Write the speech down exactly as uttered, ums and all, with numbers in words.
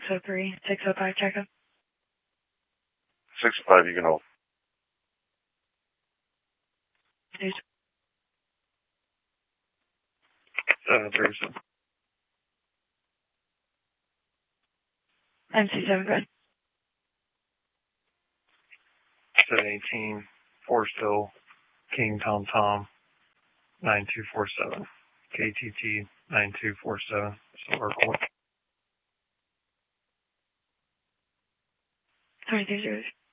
oh three, six oh five checkup. six oh five, you can hold. seven thirty-seven. M C seven, good. seven eighteen, Forest Hill, King Tom Tom, nine two four seven. K T T nine two four seven. Silver Court. twenty-three zero.